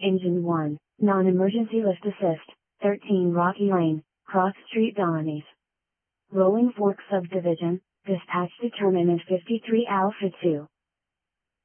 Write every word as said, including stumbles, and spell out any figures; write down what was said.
Engine one, non-emergency lift assist, thirteen Rocky Lane, Cross Street Donnies. Rolling Fork Subdivision, dispatch determinant fifty-three Alpha two.